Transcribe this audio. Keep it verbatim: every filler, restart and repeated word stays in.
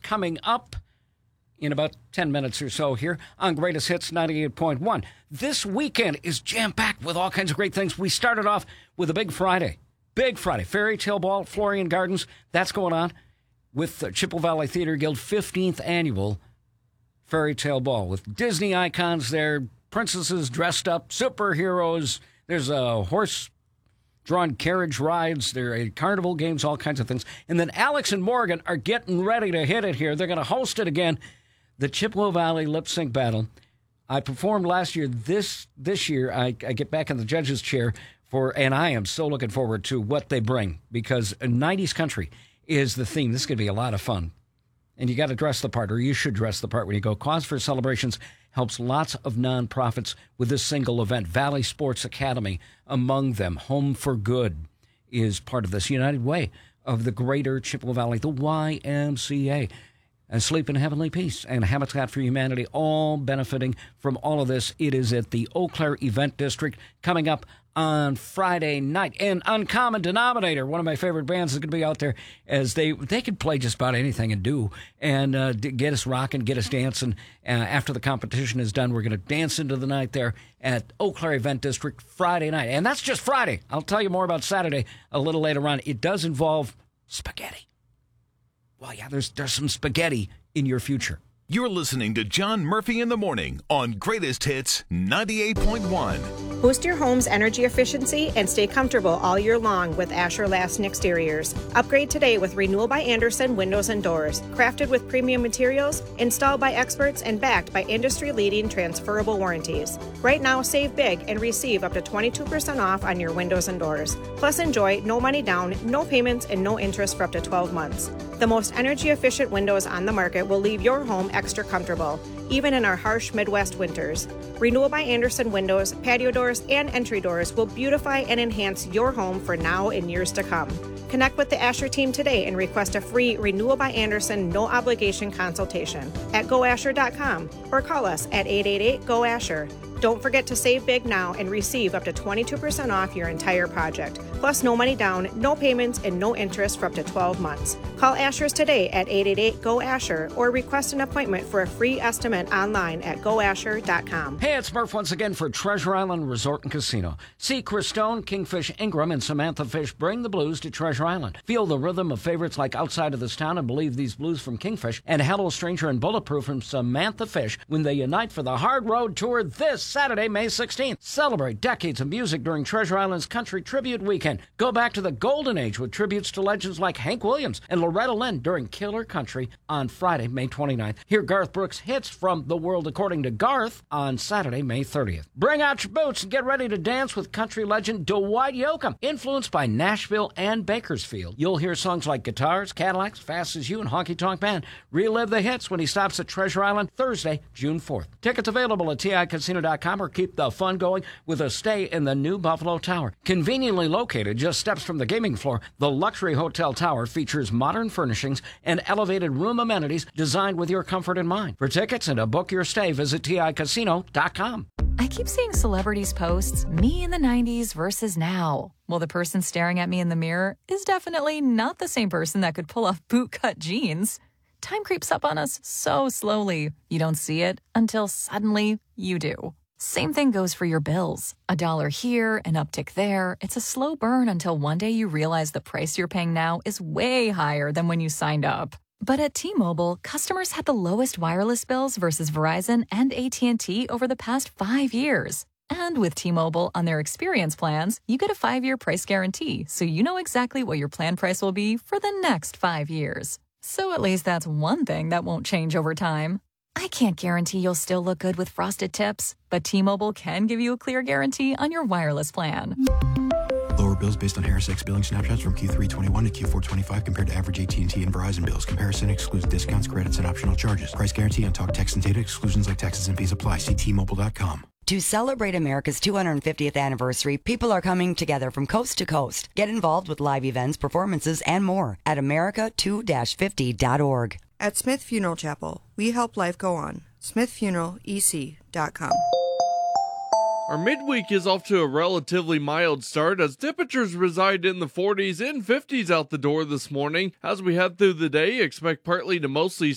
coming up in about ten minutes or so here on Greatest Hits ninety-eight point one. This weekend is jam-packed with all kinds of great things. We started off with a big Friday. Big Friday. Fairy Tale Ball, Florian Gardens. That's going on with the Chippewa Valley Theater Guild fifteenth Annual Fairy Tale Ball with Disney icons there, princesses dressed up, superheroes. There's a horse-drawn carriage rides. There are carnival games, all kinds of things. And then Alex and Morgan are getting ready to hit it here. They're going to host it again. The Chippewa Valley Lip Sync Battle. I performed last year. This this year, I, I get back in the judge's chair, for, and I am so looking forward to what they bring, because nineties country is the theme. This is going to be a lot of fun. And you got to dress the part, or you should dress the part when you go. Cause for Celebrations helps lots of nonprofits with this single event. Valley Sports Academy among them. Home for Good is part of this. United Way of the Greater Chippewa Valley, the Y M C A. And Sleep in Heavenly Peace and Habitat for Humanity, all benefiting from all of this. It is at the Eau Claire Event District coming up on Friday night. And Uncommon Denominator, one of my favorite bands, is going to be out there, as they they can play just about anything and do, and uh, get us rocking, get us dancing. Uh, after the competition is done, we're going to dance into the night there at Eau Claire Event District Friday night. And that's just Friday. I'll tell you more about Saturday a little later on. It does involve spaghetti. Well, yeah, there's there's some spaghetti in your future. You're listening to John Murphy in the Morning on Greatest Hits ninety-eight point one. Boost your home's energy efficiency and stay comfortable all year long with Asher Lasting Exteriors. Upgrade today with Renewal by Andersen Windows and Doors. Crafted with premium materials, installed by experts, and backed by industry-leading transferable warranties. Right now, save big and receive up to twenty-two percent off on your windows and doors. Plus, enjoy no money down, no payments, and no interest for up to twelve months. The most energy-efficient windows on the market will leave your home extra comfortable, even in our harsh Midwest winters. Renewal by Andersen windows, patio doors, and entry doors will beautify and enhance your home for now and years to come. Connect with the Asher team today and request a free Renewal by Andersen no-obligation consultation at go asher dot com or call us at eight eight eight, G O, ASHER. Don't forget to save big now and receive up to twenty-two percent off your entire project. Plus, no money down, no payments, and no interest for up to twelve months. Call Asher's today at eight eight eight, G O, ASHER or request an appointment for a free estimate online at go asher dot com. Hey, it's Murph once again for Treasure Island Resort and Casino. See Chris Stone, Kingfish Ingram, and Samantha Fish bring the blues to Treasure Island. Feel the rhythm of favorites like Outside of This Town and believe these blues from Kingfish and Hello Stranger and Bulletproof from Samantha Fish when they unite for the Hard Road Tour this Saturday, May sixteenth. Celebrate decades of music during Treasure Island's Country Tribute Weekend. Go back to the golden age with tributes to legends like Hank Williams and Loretta Lynn during Killer Country on Friday, May twenty-ninth. Hear Garth Brooks' hits from The World According to Garth on Saturday, May thirtieth. Bring out your boots and get ready to dance with country legend Dwight Yoakam. Influenced by Nashville and Bakersfield, you'll hear songs like Guitars, Cadillacs, Fast As You, and Honky Tonk Man. Relive the hits when he stops at Treasure Island Thursday, June fourth. Tickets available at T I casino dot com or keep the fun going with a stay in the new Buffalo Tower. Conveniently located just steps from the gaming floor, the luxury hotel tower features modern furnishings and elevated room amenities designed with your comfort in mind. For tickets and to book your stay, visit T I casino dot com. I keep seeing celebrities posts, me in the nineties versus now. Well, the person staring at me in the mirror is definitely not the same person that could pull off bootcut jeans. Time creeps up on us so slowly. You don't see it until suddenly you do. Same thing goes for your bills. A dollar here, an uptick there. It's a slow burn until one day you realize the price you're paying now is way higher than when you signed up. But at T-Mobile, customers had the lowest wireless bills versus Verizon and A T and T over the past five years. And with T-Mobile on their experience plans, you get a five-year price guarantee, so you know exactly what your plan price will be for the next five years. So at least that's one thing that won't change over time. I can't guarantee you'll still look good with frosted tips, but T-Mobile can give you a clear guarantee on your wireless plan. Lower bills based on Harris X billing snapshots from Q three twenty-one to Q four twenty-five compared to average A T and T and Verizon bills. Comparison excludes discounts, credits, and optional charges. Price guarantee on talk, text, and data. Exclusions like taxes and fees apply. See T Mobile dot com. To celebrate America's two hundred fiftieth anniversary, people are coming together from coast to coast. Get involved with live events, performances, and more at America two fifty dot org. At Smith Funeral Chapel, we help life go on. smith funeral e c dot com. Our midweek is off to a relatively mild start as temperatures reside in the forties and fifties out the door this morning. As we head through the day, expect partly to mostly